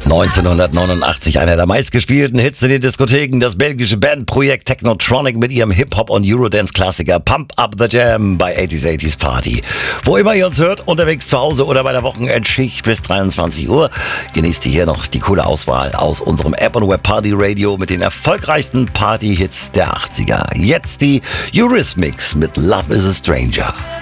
1989 einer der meistgespielten Hits in den Diskotheken, das belgische Bandprojekt Technotronic mit ihrem Hip-Hop- und Eurodance-Klassiker Pump Up the Jam bei 80s Party. Wo immer ihr uns hört, unterwegs zu Hause oder bei der Wochenendschicht bis 23 Uhr, genießt ihr hier noch die coole Auswahl aus unserem App- und Web-Party-Radio mit den erfolgreichsten Party-Hits der 80er. Jetzt die Eurythmics mit Love is a Stranger.